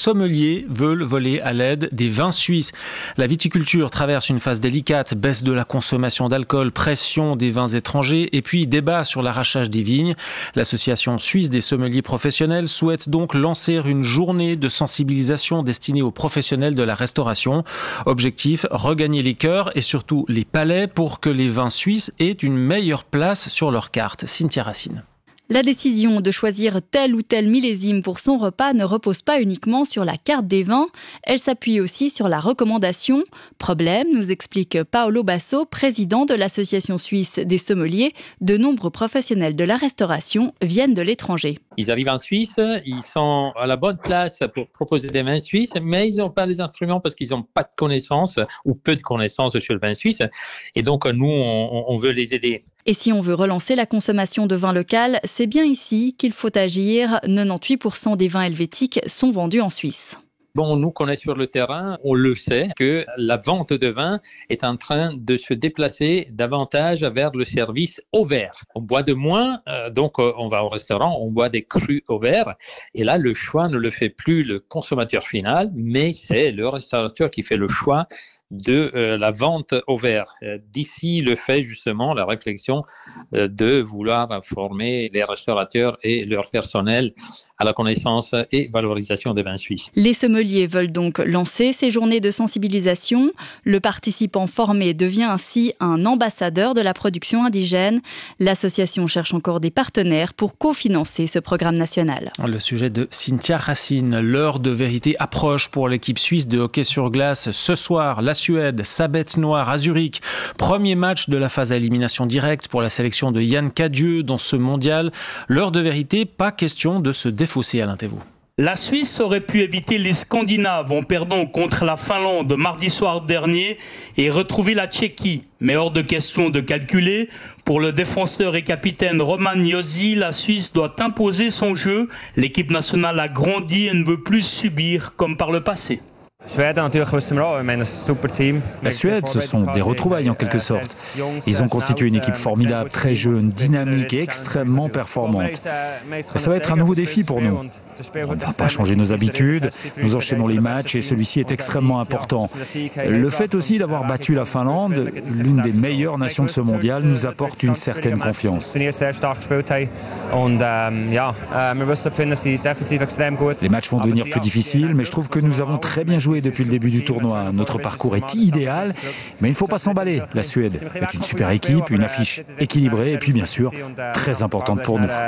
sommeliers veulent voler à l'aide des vins suisses. La viticulture traverse une phase délicate, baisse de la consommation d'alcool, pression des vins étrangers et puis débat sur l'arrachage des vignes. L'Association suisse des sommeliers professionnels souhaite donc lancer une journée de sensibilisation destinée aux professionnels de la restauration. Objectif, regagner les cœurs et surtout les palais pour que les vins suisses aient une meilleure place sur leur carte. Cynthia Racine. La décision de choisir tel ou tel millésime pour son repas ne repose pas uniquement sur la carte des vins, elle s'appuie aussi sur la recommandation. Problème, nous explique Paolo Basso, président de l'Association suisse des sommeliers. De nombreux professionnels de la restauration viennent de l'étranger. Ils arrivent en Suisse, ils sont à la bonne place pour proposer des vins suisses, mais ils n'ont pas les instruments parce qu'ils n'ont pas de connaissances ou peu de connaissances sur le vin suisse. Et donc, nous, on veut les aider. Et si on veut relancer la consommation de vin local, c'est bien ici qu'il faut agir. 98% des vins helvétiques sont vendus en Suisse. Bon, nous qu'on est sur le terrain, on le sait que la vente de vin est en train de se déplacer davantage vers le service au verre. On boit de moins, donc on va au restaurant, on boit des crus au verre. Et là, le choix ne le fait plus le consommateur final, mais c'est le restaurateur qui fait le choix de la vente au verre. D'ici le fait justement la réflexion de vouloir former les restaurateurs et leur personnel à la connaissance et valorisation des vins suisses. Les sommeliers veulent donc lancer ces journées de sensibilisation. Le participant formé devient ainsi un ambassadeur de la production indigène. L'association cherche encore des partenaires pour cofinancer ce programme national. Le sujet de Cynthia Racine. L'heure de vérité approche pour l'équipe suisse de hockey sur glace. Ce soir, la Suède, sa bête noire à Zurich. Premier match de la phase à élimination directe pour la sélection de Yann Cadieux dans ce mondial. L'heure de vérité, pas question de se défausser, Alain Thévoux. La Suisse aurait pu éviter les Scandinaves en perdant contre la Finlande mardi soir dernier et retrouver la Tchéquie. Mais hors de question de calculer. Pour le défenseur et capitaine Roman Josi, la Suisse doit imposer son jeu. L'équipe nationale a grandi et ne veut plus subir comme par le passé. La Suède, ce sont des retrouvailles en quelque sorte. Ils ont constitué une équipe formidable, très jeune, dynamique et extrêmement performante. Ça va être un nouveau défi pour nous. On ne va pas changer nos habitudes, nous enchaînons les matchs et celui-ci est extrêmement important. Le fait aussi d'avoir battu la Finlande, l'une des meilleures nations de ce mondial, nous apporte une certaine confiance. Les matchs vont devenir plus difficiles, mais je trouve que nous avons très bien joué depuis le début du tournoi. Notre parcours est idéal, mais il ne faut pas s'emballer. La Suède est une super équipe, une affiche équilibrée et puis bien sûr, très importante pour nous.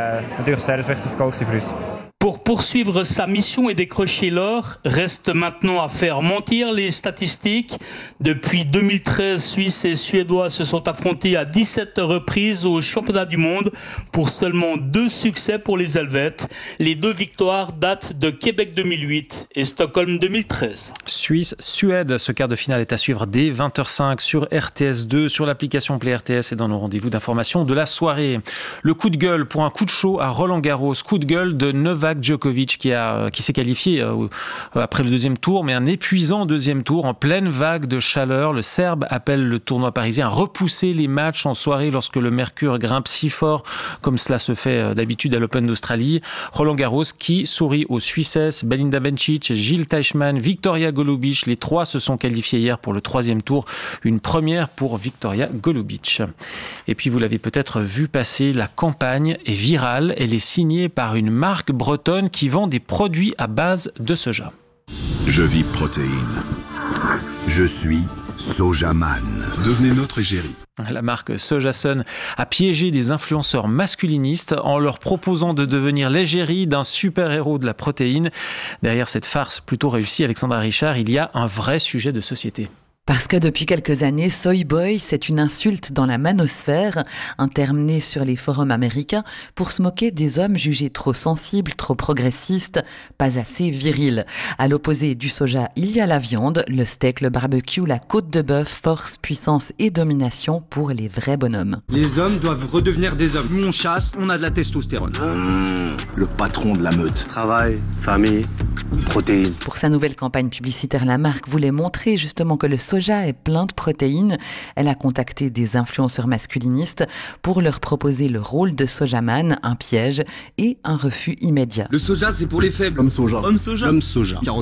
Pour poursuivre sa mission et décrocher l'or, reste maintenant à faire mentir les statistiques. Depuis 2013, Suisses et Suédois se sont affrontés à 17 reprises au championnat du monde pour seulement 2 succès pour les Helvètes. Les 2 victoires datent de Québec 2008 et Stockholm 2013. Suisse-Suède, ce quart de finale est à suivre dès 20h05 sur RTS2, sur l'application Play RTS et dans nos rendez-vous d'information de la soirée. Le coup de gueule pour un coup de chaud à Roland-Garros, coup de gueule de Novak Djokovic qui s'est qualifié après le deuxième tour, mais un épuisant deuxième tour en pleine vague de chaleur. Le Serbe appelle le tournoi parisien à repousser les matchs en soirée lorsque le mercure grimpe si fort comme cela se fait d'habitude à l'Open d'Australie. Roland Garros qui sourit aux Suissesses, Belinda Bencic, Gilles Teichmann, Victoria Golubic. Les 3 se sont qualifiés hier pour le 3e tour. Une première pour Victoria Golubic. Et puis vous l'avez peut-être vu passer, la campagne est virale. Elle est signée par une marque bretonne qui vend des produits à base de soja. Je vis protéines. Je suis Sojaman. Devenez notre égérie. La marque Sojasun a piégé des influenceurs masculinistes en leur proposant de devenir l'égérie d'un super-héros de la protéine. Derrière cette farce plutôt réussie, Alexandra Richard, il y a un vrai sujet de société. Parce que depuis quelques années, Soy Boy, c'est une insulte dans la manosphère, un terme né sur les forums américains pour se moquer des hommes jugés trop sensibles, trop progressistes, pas assez virils. À l'opposé du soja, il y a la viande, le steak, le barbecue, la côte de bœuf, force, puissance et domination pour les vrais bonhommes. Les hommes doivent redevenir des hommes. Nous on chasse, on a de la testostérone. Le patron de la meute. Travail, famille, protéines. Pour sa nouvelle campagne publicitaire, la marque voulait montrer justement que le soja est plein de protéines. Elle a contacté des influenceurs masculinistes pour leur proposer le rôle de Sojaman, un piège et un refus immédiat. Le soja c'est pour les faibles. Homme soja. Homme soja. Homme soja.